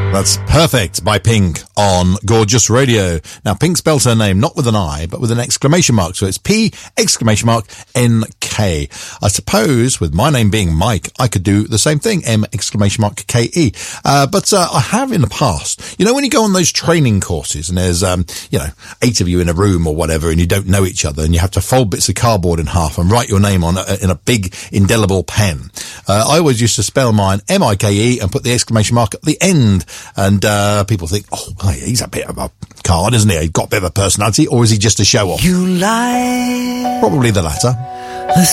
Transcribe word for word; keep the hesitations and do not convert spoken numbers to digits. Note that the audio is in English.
That's Perfect by Pink on Gorgeous Radio. Now, Pink spells her name not with an I, but with an exclamation mark. So it's P exclamation mark N K. I suppose with my name being Mike, I could do the same thing, M exclamation mark K E. Uh, but uh, I have in the past. You know, when you go on those training courses and there's, um, you know, eight of you in a room or whatever and you don't know each other and you have to fold bits of cardboard in half and write your name on a, in a big indelible pen. Uh, I always used to spell mine M I K E and put the exclamation mark at the end. And uh, people think, oh, he's a bit of a card, isn't he? He's got a bit of a personality, or is he just a show-off? You lie. Probably the latter.